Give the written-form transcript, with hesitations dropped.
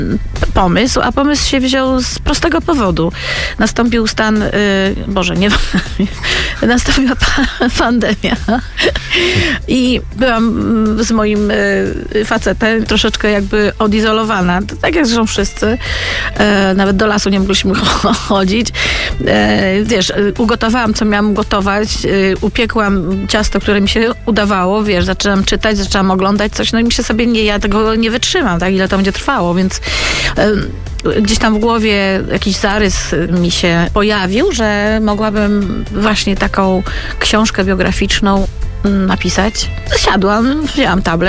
pomysł, a pomysł się wziął z prostego powodu. Nastąpił stan, nastąpiła pandemia i byłam z moim facetem troszeczkę jakby odizolowana. Tak jak zresztą wszyscy. Nawet do lasu nie mogliśmy chodzić. Wiesz, ugotowałam, co miałam gotować. Upiekłam ciasto, które mi się udawało. Wiesz, zaczęłam czytać, zaczęłam oglądać coś, no i myślę sobie, ja tego nie wytrzymam, tak, ile to będzie trwało, więc gdzieś tam w głowie jakiś zarys mi się pojawił, że mogłabym właśnie taką książkę biograficzną napisać. Zasiadłam, wzięłam tablet.